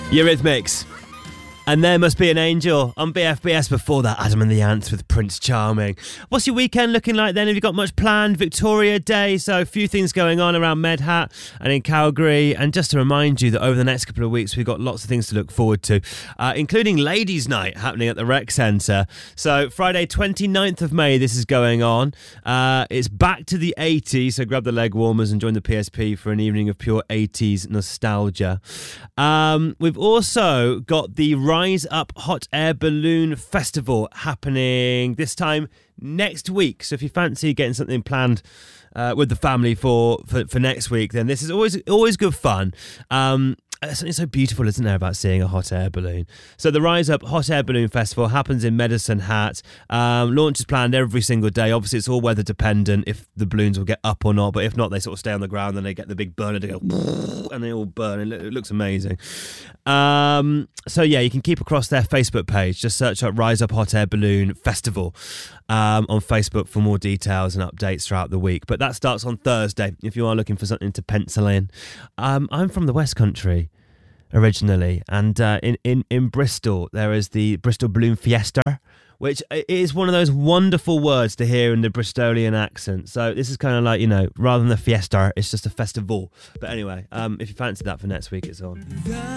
Eurythmics. And There Must Be an Angel on BFBS. Before that, Adam and the Ants with Prince Charming. What's your weekend looking like then? Have you got much planned? Victoria Day, so a few things going on around Medhat and in Calgary. And just to remind you that over the next couple of weeks, we've got lots of things to look forward to, including Ladies' Night happening at the Rec Centre. So Friday, 29th of May, this is going on. It's back to the 80s, so grab the leg warmers and join the PSP for an evening of pure 80s nostalgia. We've also got the Rise Up Hot Air Balloon Festival happening this time next week. So if you fancy getting something planned with the family for next week, then this is always good fun. Something so beautiful, isn't there, about seeing a hot air balloon? So the Rise Up Hot Air Balloon Festival happens in Medicine Hat. Launch is planned every single day. Obviously, it's all weather dependent if the balloons will get up or not. But if not, they sort of stay on the ground and they get the big burner to go and they all burn. It looks amazing. So yeah, you can keep across their Facebook page. Just search up Rise Up Hot Air Balloon Festival on Facebook for more details and updates throughout the week. But that starts on Thursday if you are looking for something to pencil in. I'm from the West Country originally, and in Bristol there is the Bristol Balloon Fiesta, which is one of those wonderful words to hear in the Bristolian accent. So this is kind of like, rather than a fiesta, it's just a festival. But anyway, if you fancy that for next week, it's on.